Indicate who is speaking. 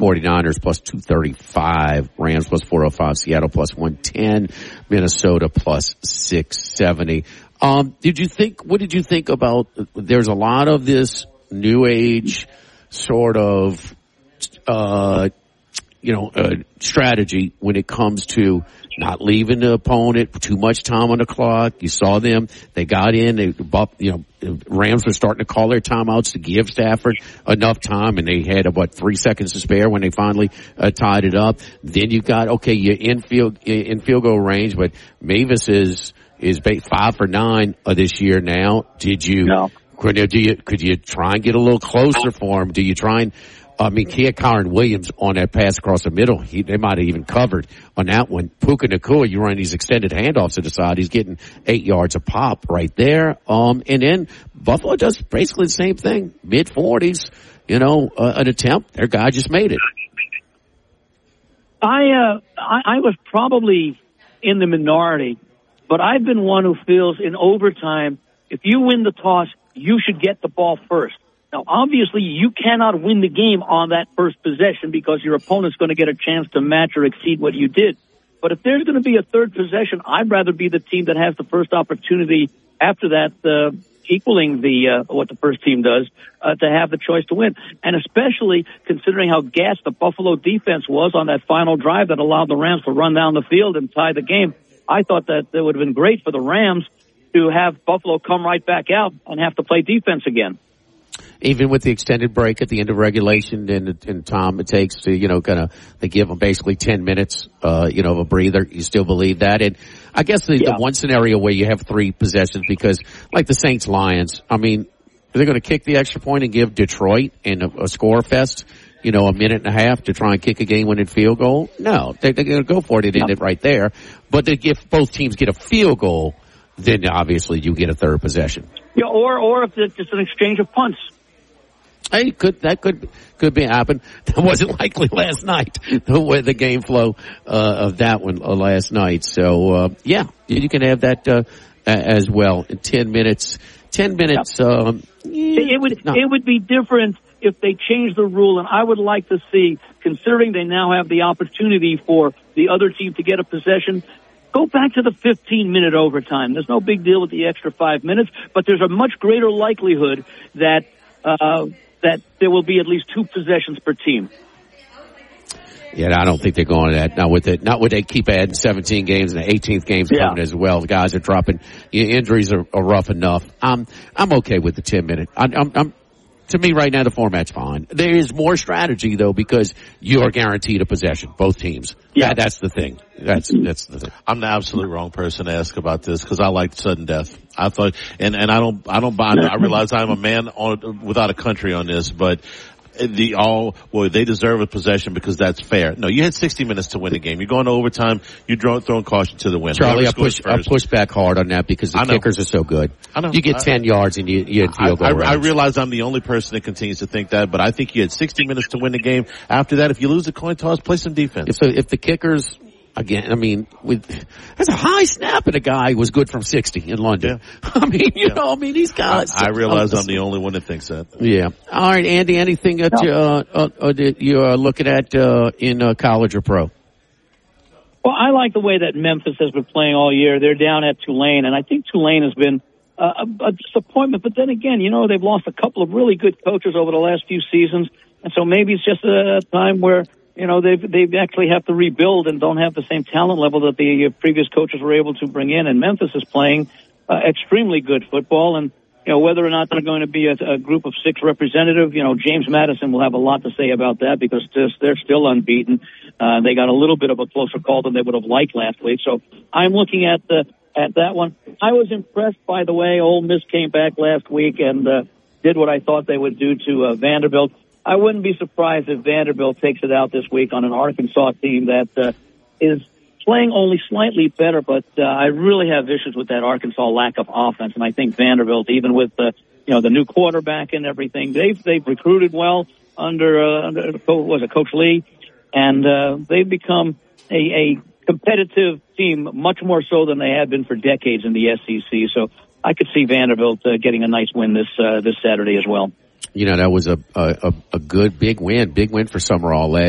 Speaker 1: 49ers plus 235, Rams plus 405, Seattle plus 110, Minnesota plus 670. What did you think about, there's a lot of this new age sort of, strategy when it comes to not leaving the opponent too much time on the clock. You saw them. They got in. Rams were starting to call their timeouts to give Stafford enough time, and they had, 3 seconds to spare when they finally tied it up. Then you got, you're in field goal range, but Mavis is 5 for 9 this year now. Could you try and get a little closer for him? Do you try and, Kyren Williams on that pass across the middle, they might have even covered on that one. Puka Nacua, you run these extended handoffs to the side. He's getting 8 yards a pop right there. And then Buffalo does basically the same thing. Mid-40s, an attempt. Their guy just made it.
Speaker 2: I was probably in the minority, but I've been one who feels in overtime, if you win the toss, you should get the ball first. Now, obviously, you cannot win the game on that first possession because your opponent's going to get a chance to match or exceed what you did. But if there's going to be a third possession, I'd rather be the team that has the first opportunity after that, equaling what the first team does, to have the choice to win. And especially considering how gassed the Buffalo defense was on that final drive that allowed the Rams to run down the field and tie the game. I thought that it would have been great for the Rams to have Buffalo come right back out and have to play defense again.
Speaker 1: Even with the extended break at the end of regulation and time it takes to, they give them basically 10 minutes, of a breather. You still believe that? And I guess the one scenario where you have 3 possessions because like the Saints-Lions, are they going to kick the extra point and give Detroit in a score fest, a minute and a half to try and kick a game-winning field goal? No, they're going to go for it and end it right there. But if both teams get a field goal, then obviously you get a third possession.
Speaker 2: Yeah, or if it's just an exchange of punts.
Speaker 1: Hey, that could be happen. That wasn't likely last night. The game flow of that one last night. So you can have that as well. In 10 minutes. 10 minutes.
Speaker 2: It would be different if they changed the rule, and I would like to see, considering they now have the opportunity for the other team to get a possession, go back to the 15-minute overtime. There's no big deal with the extra 5 minutes, but there's a much greater likelihood that there will be at least 2 possessions per team.
Speaker 1: Yeah, I don't think they're going to that. Not with they keep adding 17 games and the 18th game's coming as well. The guys are dropping. Injuries are rough enough. I'm okay with the 10-minute. To me right now, the format's fine. There is more strategy though because you are guaranteed a possession, both teams. Yeah, that's the thing. That's the thing.
Speaker 3: I'm the absolute wrong person to ask about this because I like sudden death. I thought, and I don't buy it. I realize I'm a man without a country on this, but they deserve a possession because that's fair. No, you had 60 minutes to win the game. You're going to overtime. You're throwing caution to the wind.
Speaker 1: Charlie, I push back hard on that because the kickers are so good.
Speaker 3: I know.
Speaker 1: You get 10 yards and you had field goal range.
Speaker 3: I realize I'm the only person that continues to think that, but I think you had 60 minutes to win the game. After that, if you lose the coin toss, play some defense.
Speaker 1: If the kickers, again, that's a high snap and a guy was good from 60 in London.
Speaker 3: Yeah.
Speaker 1: These guys.
Speaker 3: I realize I'm the only one that thinks that.
Speaker 1: Yeah. All right, Andy, anything that you're looking at in college or pro?
Speaker 2: Well, I like the way that Memphis has been playing all year. They're down at Tulane, and I think Tulane has been a disappointment. But then again, they've lost a couple of really good coaches over the last few seasons, and so maybe it's just a time where they actually have to rebuild and don't have the same talent level that the previous coaches were able to bring in. And Memphis is playing extremely good football. And, whether or not they're going to be a group of 6 representative, James Madison will have a lot to say about that because they're still unbeaten. They got a little bit of a closer call than they would have liked last week. So I'm looking at that one. I was impressed by the way Ole Miss came back last week and did what I thought they would do to Vanderbilt. I wouldn't be surprised if Vanderbilt takes it out this week on an Arkansas team that is playing only slightly better, but I really have issues with that Arkansas lack of offense. And I think Vanderbilt, even with the new quarterback and everything, they've recruited well under Coach Lee, and they've become a competitive team, much more so than they have been for decades in the SEC. So I could see Vanderbilt getting a nice win this Saturday as well.
Speaker 1: That was a good big win for Summerall last